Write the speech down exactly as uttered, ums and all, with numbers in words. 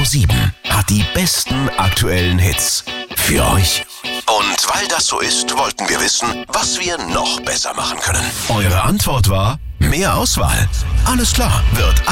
sieben hat die besten aktuellen Hits für euch. Und weil das so ist, wollten wir wissen, was wir noch besser machen können. Eure Antwort war mehr Auswahl. Alles klar, wird